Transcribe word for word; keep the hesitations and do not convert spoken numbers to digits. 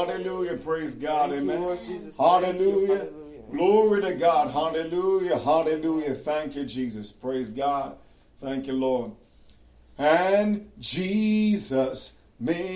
Hallelujah. Praise God. Thank Amen. you, Lord Jesus. Thank you. Hallelujah. Hallelujah. Glory to God. Hallelujah. Hallelujah. Thank you, Jesus. Praise God. Thank you, Lord. And Jesus made